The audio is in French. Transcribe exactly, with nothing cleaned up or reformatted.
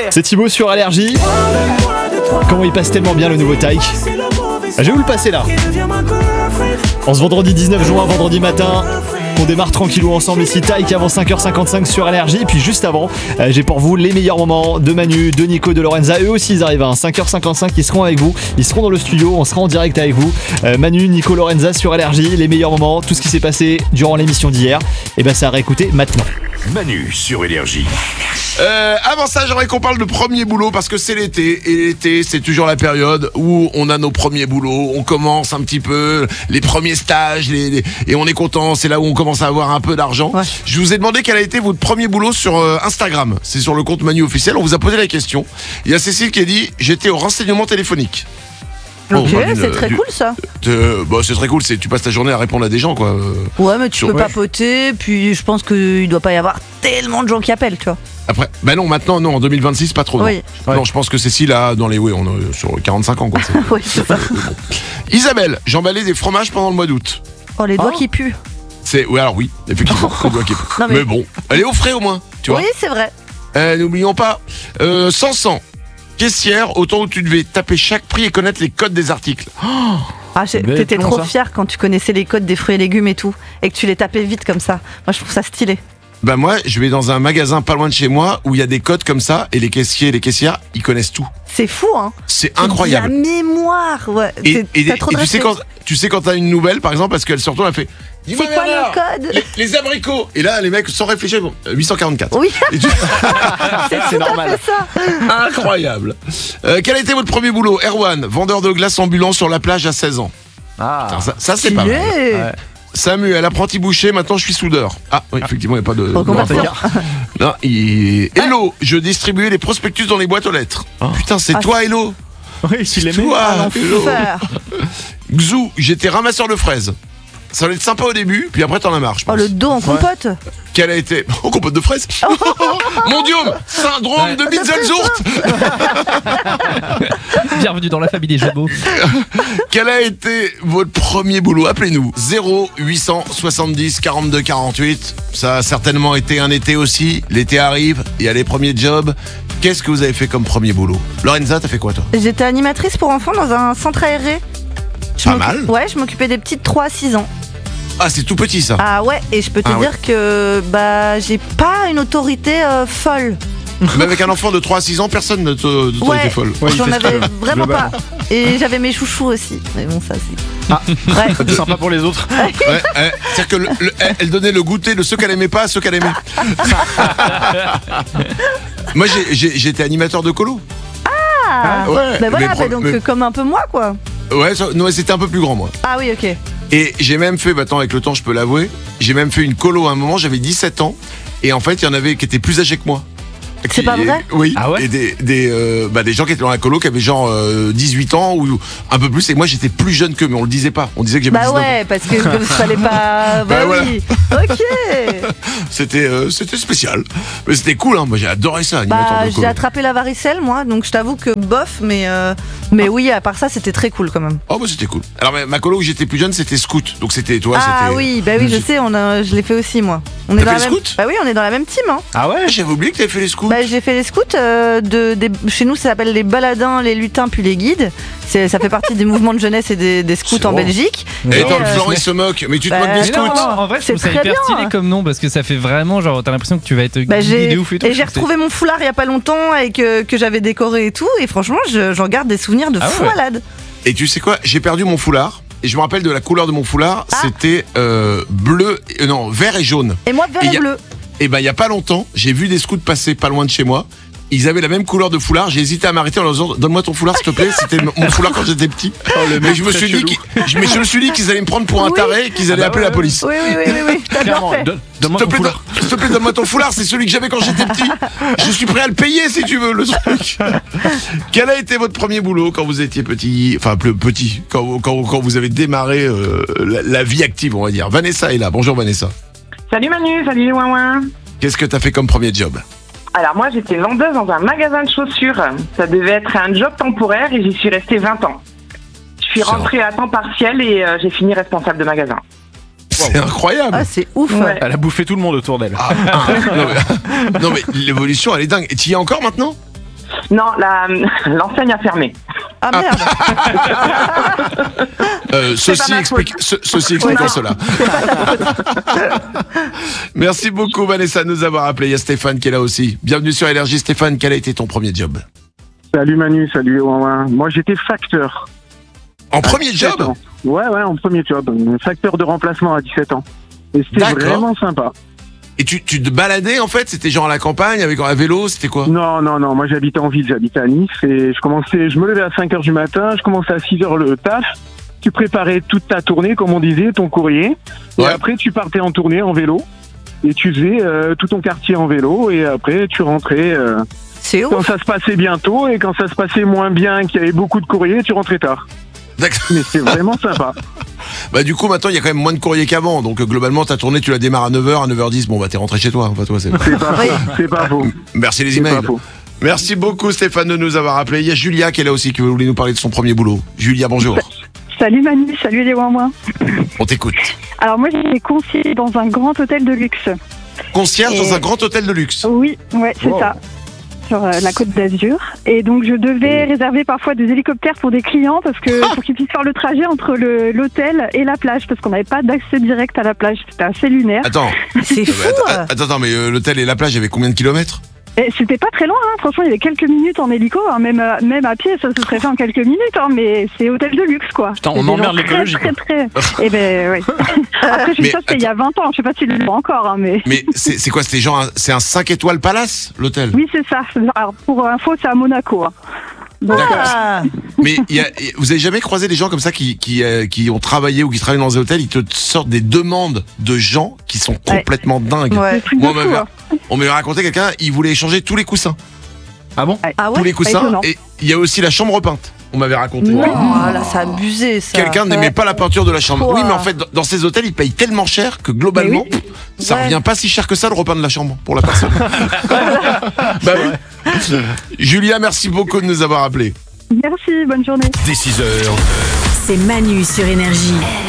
C'est Thibaut sur Allergie. Comment il passe tellement bien le nouveau Taïk. Je vais vous le passer là. En ce vendredi dix-neuf juin, vendredi matin, on démarre tranquillou ensemble ici. Taïk avant cinq heures cinquante-cinq sur Allergie. Et puis juste avant, euh, j'ai pour vous les meilleurs moments de Manu, de Nico, de Lorenza. Eux aussi ils arrivent à cinq heures cinquante-cinq, ils seront avec vous. Ils seront dans le studio, on sera en direct avec vous. euh, Manu, Nico, Lorenza sur Allergie. Les meilleurs moments, tout ce qui s'est passé durant l'émission d'hier, et ben ça à réécouter maintenant. Manu sur Énergie. Euh, avant ça, j'aimerais qu'on parle de premier boulot parce que c'est l'été et l'été, c'est toujours la période où on a nos premiers boulots. On commence un petit peu les premiers stages les, les, et on est content. C'est là où on commence à avoir un peu d'argent. Ouais. Je vous ai demandé quel a été votre premier boulot sur euh, Instagram. C'est sur le compte Manu officiel. On vous a posé la question. Il y a Cécile qui a dit j'étais au renseignement téléphonique. Ok, bon, c'est euh, très du, cool ça. Euh, bah, c'est très cool, c'est, tu passes ta journée à répondre à des gens quoi. Ouais, mais tu sur, peux ouais. papoter, puis je pense qu'il doit pas y avoir tellement de gens qui appellent, tu vois. Après, bah non, maintenant, non, en deux mille vingt-six, pas trop. Oui. Non, non je pense que Cécile a dans les, oui, on est sur quarante-cinq ans quoi. C'est, oui, c'est ça. Bon. Isabelle, j'emballais des fromages pendant le mois d'août. Oh, les doigts oh. qui puent. C'est, oui, alors oui, effectivement, les doigts qui puent. Non, mais... mais bon, elle est au frais au moins, tu vois. Oui, c'est vrai. Euh, n'oublions pas, euh, Sansan. Caissière, au temps où tu devais taper chaque prix et connaître les codes des articles. Oh ah, t'étais trop ça. Fier quand tu connaissais les codes des fruits et légumes et tout, et que tu les tapais vite comme ça. Moi, je trouve ça stylé. Bah moi, je vais dans un magasin pas loin de chez moi où il y a des codes comme ça et les caissiers et les caissières, ils connaissent tout. C'est fou, hein. C'est incroyable. La mémoire, ouais. Et, et, et, et tu sais quand tu sais quand t'as une nouvelle, par exemple, parce qu'elle se retourne, elle fait. C'est quoi le code les, les abricots. Et là, les mecs, sans réfléchir, bon, huit cent quarante-quatre. Oui. Tu... c'est, c'est normal. Ça. Incroyable. Euh, quel a été votre premier boulot? Erwan, vendeur de glace ambulant sur la plage à seize ans. Ah. Putain, ça, ça c'est pas mal. Ouais. Samuel, apprenti boucher, maintenant je suis soudeur. Ah oui, effectivement, il n'y a pas de... Oh, non, il... Hello, je distribuais les prospectus dans les boîtes aux lettres. Oh. Putain, c'est ah, toi, Hello. Oui, s'il aimait. Toi, ah, Hello. Xou, j'étais ramasseur de fraises. Ça allait être sympa au début, puis après t'en as marre, je pense. Oh, le dos en compote. Ouais. Quelle a été... Oh, compote de fraises. Mon Dieu, syndrome ouais. de Bitzelsurt. Bienvenue dans la famille des Jobos. Quel a été votre premier boulot? Appelez-nous zéro huit cent soixante-dix quarante-deux quarante-huit. Ça a certainement été un été aussi. L'été arrive, il y a les premiers jobs. Qu'est-ce que vous avez fait comme premier boulot? Lorenza, t'as fait quoi toi? J'étais animatrice pour enfants dans un centre aéré. Je Pas mal. Ouais, je m'occupais des petites trois à six ans. Ah, c'est tout petit ça. Ah ouais, et je peux te ah, dire ouais. que bah j'ai pas une autorité euh, folle. Mais avec un enfant de trois à six ans, personne n'a d'autorité ouais, folle. Ouais, j'en avais vraiment pas. Et j'avais mes chouchous aussi. Mais bon, ça c'est. Ah, ouais. C'était sympa pour les autres. Ouais, ouais, c'est-à-dire que le, le, elle donnait le goûter de ceux qu'elle aimait pas à ceux qu'elle aimait. Moi, j'ai, j'ai, j'étais animateur de colo. Ah ouais. Bah voilà, pro- bah donc mais... comme un peu moi quoi. Ouais, ça, non, c'était un peu plus grand moi. Ah oui, ok. Et j'ai même fait, bah attends, avec le temps je peux l'avouer, j'ai même fait une colo à un moment, j'avais dix-sept ans, et en fait il y en avait qui étaient plus âgés que moi. C'est qui, pas vrai? Oui. Ah ouais? Et des, des, euh, bah des gens qui étaient dans la colo qui avaient genre euh, dix-huit ans ou un peu plus, et moi j'étais plus jeune qu'eux, mais on le disait pas. On disait que j'avais bah dix-neuf ouais, ans. parce que il fallait pas. Bah, bah oui. Voilà. Ok. C'était, euh, c'était spécial. Mais c'était cool, hein. Moi j'ai adoré ça, animateur bah, de colo. J'ai attrapé la varicelle, moi, donc je t'avoue que bof, mais, euh, mais ah. oui, à part ça, c'était très cool quand même. Oh, bah c'était cool. Alors, ma colo où j'étais plus jeune, c'était scout. Donc c'était toi, ah, c'était. Ah oui, bah oui, je sais, on a, je l'ai fait aussi, moi. On T'as est fait dans les la scouts même... Bah oui, on est dans la même team, hein. Ah ouais? J'avais oublié que t'avais fait les scouts. Bah j'ai fait les scouts, euh, de, des... chez nous ça s'appelle les baladins, les lutins, puis les guides. C'est, ça fait partie des mouvements de jeunesse et des, des scouts c'est en bon. Belgique. Et attends, euh, Florent il se moque, mais tu te bah, moques des scouts. Non, non, en vrai, je trouve ça hyper stylé comme nom parce que ça fait vraiment genre, t'as l'impression que tu vas être bah, guidé de ouf et tout. Et j'ai retrouvé mon foulard il y a pas longtemps et que, que j'avais décoré et tout, et franchement, je, j'en garde des souvenirs de ah fou ouais. malade. Et tu sais quoi, j'ai perdu mon foulard. Et je me rappelle de la couleur de mon foulard, ah. c'était euh, bleu, euh, non, vert et jaune. Et moi, vert et, et a, bleu. Et ben, il y a pas longtemps, j'ai vu des scouts passer pas loin de chez moi. Ils avaient la même couleur de foulard. J'ai hésité à m'arrêter en leur disant donne-moi ton foulard s'il te plaît. C'était mon foulard quand j'étais petit. Oh, mais je me suis dit, mais je me suis dit qu'ils allaient me prendre pour un oui. taré et qu'ils allaient ah bah appeler ouais, la police. Oui oui oui oui. oui. T'as bien fait. Donne, donne-moi ton foulard. S'il te plaît, donne-moi ton foulard. C'est celui que j'avais quand j'étais petit. Je suis prêt à le payer si tu veux le truc. Quel a été votre premier boulot quand vous étiez petit, enfin plus petit, quand, quand, quand vous avez démarré euh, la, la vie active, on va dire. Vanessa est là. Bonjour Vanessa. Salut Manu, salut Ouin Ouin. Qu'est-ce que t'as fait comme premier job? Alors moi j'étais vendeuse dans un magasin de chaussures. Ça devait être un job temporaire et j'y suis restée vingt ans. Je suis rentrée à temps partiel et euh, j'ai fini responsable de magasin. C'est incroyable. Ah c'est ouf. Ouais. Elle a bouffé tout le monde autour d'elle. Ah, non, mais, non mais l'évolution elle est dingue. Et tu y es encore maintenant? Non, la, l'enseigne a fermé. Ah merde. Euh, C'est ceci pas ma explique, ce- ceci explique Ouais. cela. Merci beaucoup Vanessa de nous avoir appelé. Il y a Stéphane qui est là aussi. Bienvenue sur Énergie. Stéphane, quel a été ton premier job? Salut Manu, salut Ouin. Moi j'étais facteur. En premier dix-sept job? ans. Ouais, ouais, en premier job. Facteur de remplacement à dix-sept ans. Et c'était D'accord. vraiment sympa. Et tu, tu te baladais en fait? C'était genre à la campagne avec un vélo? C'était quoi? Non, non, non, moi j'habitais en ville, j'habitais à Nice et je commençais, je me levais à cinq heures du matin, je commençais à six heures le taf. Tu préparais toute ta tournée, comme on disait, ton courrier. Et Ouais. après tu partais en tournée en vélo. Et tu faisais euh, tout ton quartier en vélo et après tu rentrais euh, C'est quand ouf. ça se passait bien tôt et quand ça se passait moins bien, qu'il y avait beaucoup de courrier, tu rentrais tard. D'accord. Mais c'était vraiment sympa. Bah du coup maintenant il y a quand même moins de courrier qu'avant. Donc euh, globalement ta tournée tu la démarres à neuf heures, à neuf heures dix. Bon bah t'es rentré chez toi. Enfin, toi c'est... C'est pas Oui. faux. C'est pas faux. Merci les C'est emails. pas faux. Merci beaucoup Stéphane de nous avoir appelé. Il y a Julia qui est là aussi qui voulait nous parler de son premier boulot. Julia, bonjour. Salut Manu, salut les ouin. On t'écoute. Alors moi j'étais conseiller dans un grand hôtel de luxe. Concierge Et- dans un grand hôtel de luxe. Oui, ouais, c'est Wow. ça. Sur euh, la côte d'Azur. Et donc je devais réserver parfois des hélicoptères pour des clients parce que pour qu'ils puissent faire le trajet entre le- l'hôtel et la plage parce qu'on n'avait pas d'accès direct à la plage. C'était assez lunaire. Attends, C'est euh, fou. attends, attends, attends, mais euh, l'hôtel et la plage, il y avait combien de kilomètres? Et c'était pas très loin, hein. Franchement il y avait quelques minutes en hélico, hein. même, euh, même à pied ça se serait fait en quelques minutes, hein. Mais c'est hôtel de luxe quoi. Putain, on C'est des emmerde gens l'écologie, Très très très. Et ben ouais. Après je Mais suis sûre que c'était il y a vingt ans, je sais pas si le font encore, hein, mais. Mais c'est c'est quoi? C'était genre, un- c'est un cinq étoiles palace, l'hôtel? Oui, c'est ça. Alors, pour info, c'est à Monaco. hein. Donc, euh, Ah. Mais il y a, vous avez jamais croisé des gens comme ça qui, qui, euh, qui ont travaillé ou qui travaillent dans des hôtels, ils te sortent des demandes de gens qui sont complètement dingues. Ouais. le truc Moi, de on fou, m'avait hein. on m'avait raconté quelqu'un, il voulait échanger tous les coussins. Ah bon? Ah Tous ouais. les coussins. étonnant. Et il y a aussi la chambre peinte. On m'avait raconté. Non. Oh, là, c'est abusé ça. Quelqu'un n'aimait Ouais. pas la peinture de la chambre. Ouah. Oui, mais en fait, dans- dans ces hôtels, ils payent tellement cher que globalement, ça Ouais. revient pas si cher que ça de repeindre la chambre pour la personne. Bah oui. Julia, merci beaucoup de nous avoir appelés. Merci, bonne journée. Dès six heures, C'est Manu sur Énergie.